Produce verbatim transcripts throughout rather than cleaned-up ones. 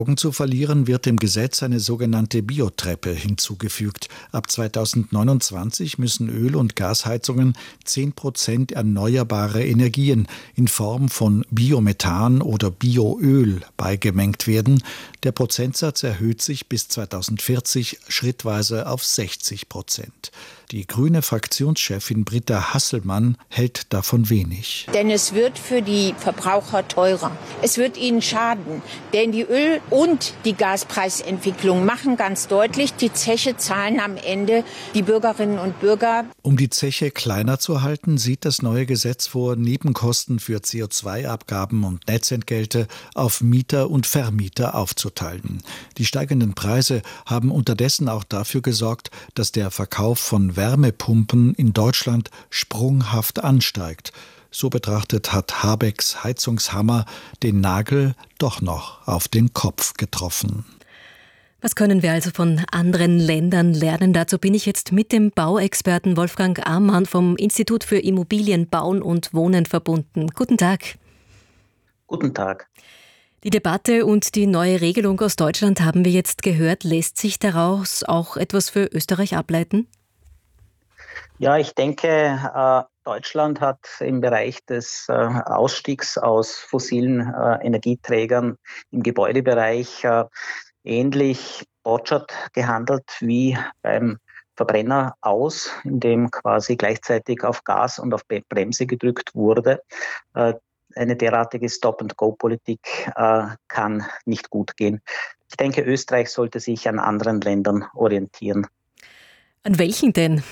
zu verlieren, wird dem Gesetz eine sogenannte Biotreppe hinzugefügt. Ab zweitausendneunundzwanzig müssen Öl- und Gasheizungen zehn Prozent erneuerbare Energien in Form von Biomethan oder Bioöl beigemengt werden. Der Prozentsatz erhöht sich bis zweitausendvierzig schrittweise auf sechzig Prozent. Die grüne Fraktionschefin Britta Hasselmann hält davon wenig. Denn es wird für die Verbraucher teurer. Es wird ihnen schaden. Denn die Öl- und die Gaspreisentwicklung machen ganz deutlich, die Zeche zahlen am Ende die Bürgerinnen und Bürger. Um die Zeche kleiner zu halten, sieht das neue Gesetz vor, Nebenkosten für C O zwei Abgaben und Netzentgelte auf Mieter und Vermieter aufzuteilen. Die steigenden Preise haben unterdessen auch dafür gesorgt, dass der Verkauf von Wärmepumpen in Deutschland sprunghaft ansteigt. So betrachtet hat Habecks Heizungshammer den Nagel doch noch auf den Kopf getroffen. Was können wir also von anderen Ländern lernen? Dazu bin ich jetzt mit dem Bauexperten Wolfgang Amann vom Institut für Immobilien, Bauen und Wohnen verbunden. Guten Tag. Guten Tag. Die Debatte und die neue Regelung aus Deutschland haben wir jetzt gehört. Lässt sich daraus auch etwas für Österreich ableiten? Ja, ich denke, Deutschland hat im Bereich des Ausstiegs aus fossilen Energieträgern im Gebäudebereich ähnlich botschert gehandelt wie beim Verbrenner aus, in dem quasi gleichzeitig auf Gas und auf Bremse gedrückt wurde. Eine derartige Stop-and-Go-Politik kann nicht gut gehen. Ich denke, Österreich sollte sich an anderen Ländern orientieren. An welchen denn?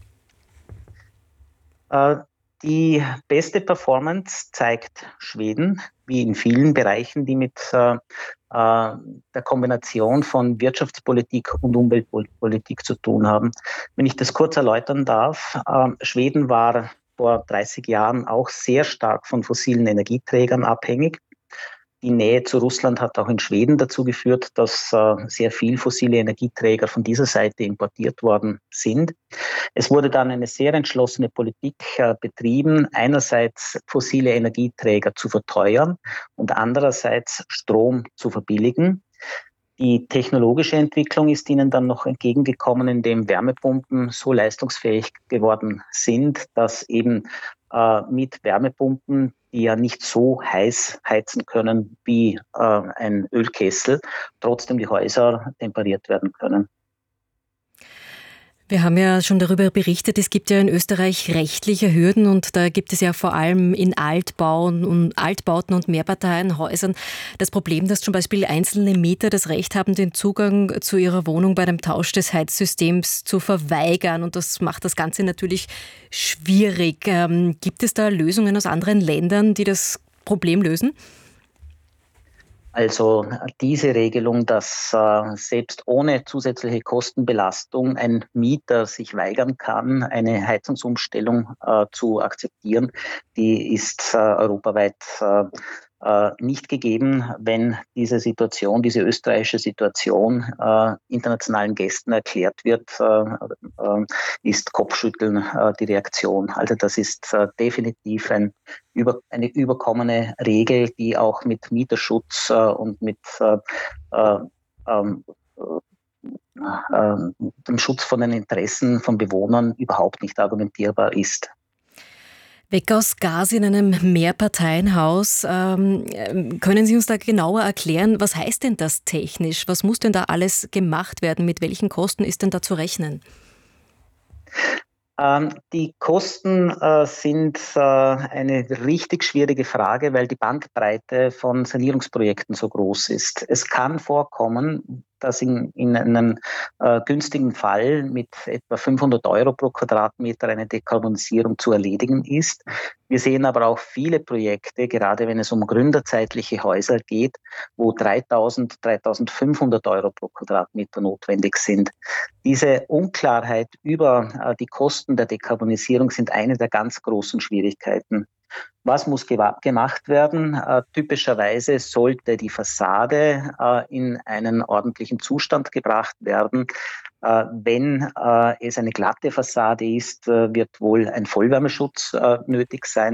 Die beste Performance zeigt Schweden, wie in vielen Bereichen, die mit äh, der Kombination von Wirtschaftspolitik und Umweltpolitik zu tun haben. Wenn ich das kurz erläutern darf, äh, Schweden war vor dreißig Jahren auch sehr stark von fossilen Energieträgern abhängig. Die Nähe zu Russland hat auch in Schweden dazu geführt, dass äh, sehr viel fossile Energieträger von dieser Seite importiert worden sind. Es wurde dann eine sehr entschlossene Politik äh, betrieben, einerseits fossile Energieträger zu verteuern und andererseits Strom zu verbilligen. Die technologische Entwicklung ist ihnen dann noch entgegengekommen, indem Wärmepumpen so leistungsfähig geworden sind, dass eben äh, mit Wärmepumpen, die ja nicht so heiß heizen können wie äh, ein Ölkessel, trotzdem die Häuser temperiert werden können. Wir haben ja schon darüber berichtet, es gibt ja in Österreich rechtliche Hürden und da gibt es ja vor allem in Altbauen und Altbauten und Mehrparteienhäusern das Problem, dass zum Beispiel einzelne Mieter das Recht haben, den Zugang zu ihrer Wohnung bei dem Tausch des Heizsystems zu verweigern und das macht das Ganze natürlich schwierig. Ähm, gibt es da Lösungen aus anderen Ländern, die das Problem lösen? Also diese Regelung, dass äh, selbst ohne zusätzliche Kostenbelastung ein Mieter sich weigern kann, eine Heizungsumstellung äh, zu akzeptieren, die ist äh, europaweit äh, äh, nicht gegeben. Wenn diese Situation, diese österreichische Situation äh, internationalen Gästen erklärt wird, äh, äh, ist Kopfschütteln äh, die Reaktion. Also das ist äh, definitiv ein über, eine überkommene Regel, die auch mit Mieterschutz äh, und mit äh, äh, ähm, äh, dem Schutz von den Interessen von Bewohnern überhaupt nicht argumentierbar ist. Weg aus Gas in einem Mehrparteienhaus. Ähm, können Sie uns da genauer erklären, was heißt denn das technisch? Was muss denn da alles gemacht werden? Mit welchen Kosten ist denn da zu rechnen? Ähm, die Kosten äh, sind äh, eine richtig schwierige Frage, weil die Bandbreite von Sanierungsprojekten so groß ist. Es kann vorkommen, dass in, in einem äh, günstigen Fall mit etwa fünfhundert Euro pro Quadratmeter eine Dekarbonisierung zu erledigen ist. Wir sehen aber auch viele Projekte, gerade wenn es um gründerzeitliche Häuser geht, wo dreitausend, dreitausendfünfhundert Euro pro Quadratmeter notwendig sind. Diese Unklarheit über äh, die Kosten der Dekarbonisierung sind eine der ganz großen Schwierigkeiten. Was muss gewa- gemacht werden? Äh, typischerweise sollte die Fassade äh, in einen ordentlichen Zustand gebracht werden. Äh, wenn äh, es eine glatte Fassade ist, äh, wird wohl ein Vollwärmeschutz äh, nötig sein.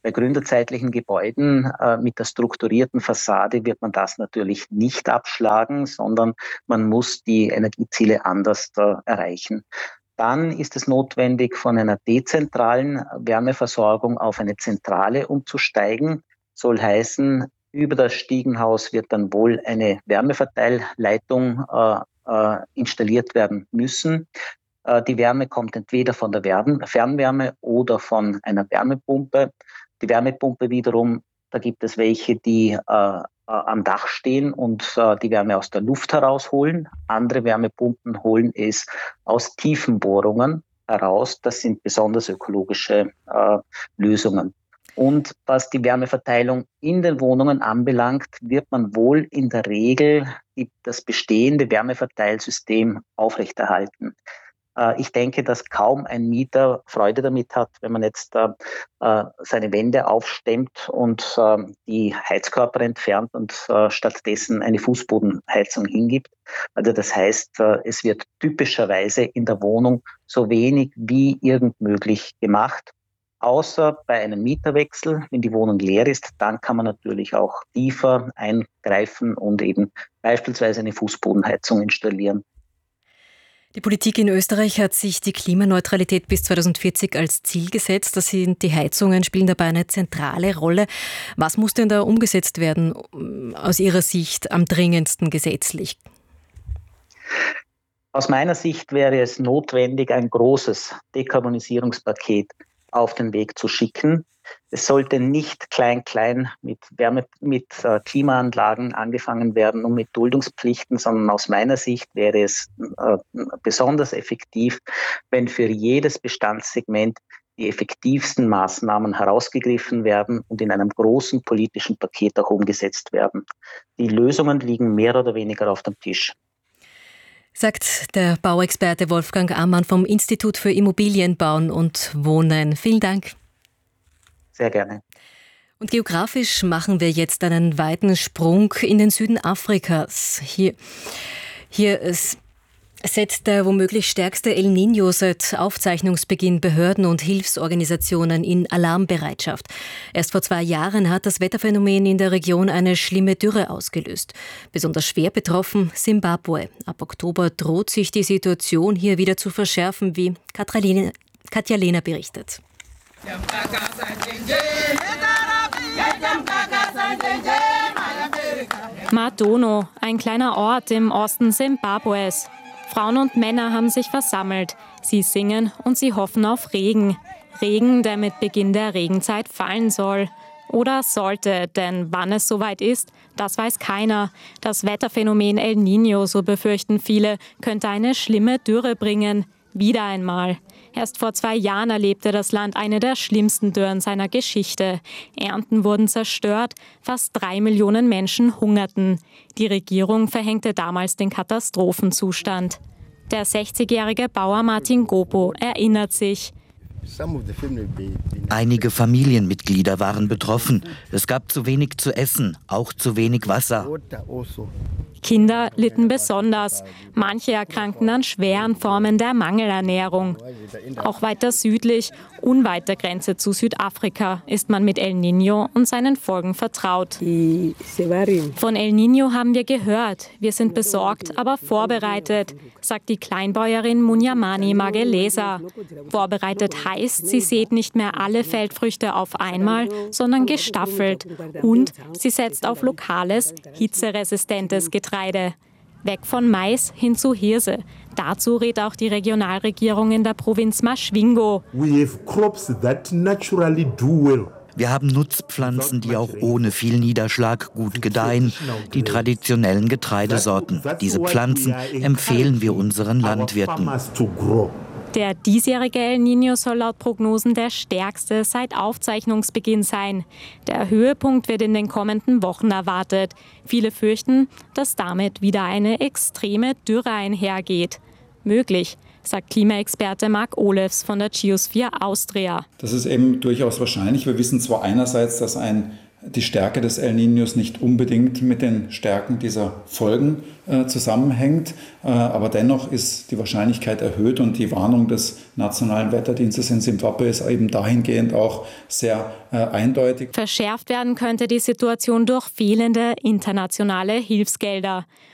Bei gründerzeitlichen Gebäuden äh, mit der strukturierten Fassade wird man das natürlich nicht abschlagen, sondern man muss die Energieziele anders äh, erreichen. Dann ist es notwendig, von einer dezentralen Wärmeversorgung auf eine zentrale umzusteigen. Soll heißen, über das Stiegenhaus wird dann wohl eine Wärmeverteilleitung äh, äh, installiert werden müssen. Äh, die Wärme kommt entweder von der Wärme, Fernwärme oder von einer Wärmepumpe. Die Wärmepumpe wiederum, da gibt es welche, die äh, am Dach stehen und äh, die Wärme aus der Luft herausholen. Andere Wärmepumpen holen es aus Tiefenbohrungen heraus. Das sind besonders ökologische äh, Lösungen. Und was die Wärmeverteilung in den Wohnungen anbelangt, wird man wohl in der Regel die, das bestehende Wärmeverteilsystem aufrechterhalten. Ich denke, dass kaum ein Mieter Freude damit hat, wenn man jetzt äh, seine Wände aufstemmt und äh, die Heizkörper entfernt und äh, stattdessen eine Fußbodenheizung hingibt. Also das heißt, äh, es wird typischerweise in der Wohnung so wenig wie irgend möglich gemacht. Außer bei einem Mieterwechsel, wenn die Wohnung leer ist, dann kann man natürlich auch tiefer eingreifen und eben beispielsweise eine Fußbodenheizung installieren. Die Politik in Österreich hat sich die Klimaneutralität bis zweitausendvierzig als Ziel gesetzt. Das sind die Heizungen, spielen dabei eine zentrale Rolle. Was muss denn da umgesetzt werden, aus Ihrer Sicht am dringendsten gesetzlich? Aus meiner Sicht wäre es notwendig, ein großes Dekarbonisierungspaket auf den Weg zu schicken. Es sollte nicht klein-klein mit Wärme, mit äh, Klimaanlagen angefangen werden und mit Duldungspflichten, sondern aus meiner Sicht wäre es äh, besonders effektiv, wenn für jedes Bestandssegment die effektivsten Maßnahmen herausgegriffen werden und in einem großen politischen Paket auch umgesetzt werden. Die Lösungen liegen mehr oder weniger auf dem Tisch. Sagt der Bauexperte Wolfgang Ammann vom Institut für Immobilienbauen und Wohnen. Vielen Dank. Sehr gerne. Und geografisch machen wir jetzt einen weiten Sprung in den Süden Afrikas. Hier, hier ist setzt der womöglich stärkste El Niño seit Aufzeichnungsbeginn Behörden und Hilfsorganisationen in Alarmbereitschaft. Erst vor zwei Jahren hat das Wetterphänomen in der Region eine schlimme Dürre ausgelöst. Besonders schwer betroffen Simbabwe. Ab Oktober droht sich die Situation hier wieder zu verschärfen, wie Katja Lehner berichtet. Madono, ein kleiner Ort im Osten Simbabwes. Frauen und Männer haben sich versammelt. Sie singen und sie hoffen auf Regen. Regen, der mit Beginn der Regenzeit fallen soll. Oder sollte, denn wann es soweit ist, das weiß keiner. Das Wetterphänomen El Niño, so befürchten viele, könnte eine schlimme Dürre bringen. Wieder einmal. Erst vor zwei Jahren erlebte das Land eine der schlimmsten Dürren seiner Geschichte. Ernten wurden zerstört, fast drei Millionen Menschen hungerten. Die Regierung verhängte damals den Katastrophenzustand. Der sechzigjährige Bauer Martin Gopo erinnert sich. Einige Familienmitglieder waren betroffen. Es gab zu wenig zu essen, auch zu wenig Wasser. Kinder litten besonders. Manche erkrankten an schweren Formen der Mangelernährung. Auch weiter südlich, unweit der Grenze zu Südafrika, ist man mit El Niño und seinen Folgen vertraut. Von El Niño haben wir gehört. Wir sind besorgt, aber vorbereitet, sagt die Kleinbäuerin Munyamani Mageleza. Vorbereitet heißt, sie sät nicht mehr alle Feldfrüchte auf einmal, sondern gestaffelt. Und sie setzt auf lokales, hitzeresistentes Getreide. Weg von Mais hin zu Hirse. Dazu rät auch die Regionalregierung in der Provinz Masvingo. Wir haben Nutzpflanzen, die auch ohne viel Niederschlag gut gedeihen, die traditionellen Getreidesorten. Diese Pflanzen empfehlen wir unseren Landwirten. Der diesjährige El Niño soll laut Prognosen der stärkste seit Aufzeichnungsbeginn sein. Der Höhepunkt wird in den kommenden Wochen erwartet. Viele fürchten, dass damit wieder eine extreme Dürre einhergeht. Möglich, sagt Klimaexperte Marc Olefs von der Geosphere Austria. Das ist eben durchaus wahrscheinlich. Wir wissen zwar einerseits, dass ein die Stärke des El Niños nicht unbedingt mit den Stärken dieser Folgen äh, zusammenhängt. Äh, aber dennoch ist die Wahrscheinlichkeit erhöht und die Warnung des Nationalen Wetterdienstes in Simbabwe ist eben dahingehend auch sehr äh, eindeutig. Verschärft werden könnte die Situation durch fehlende internationale Hilfsgelder.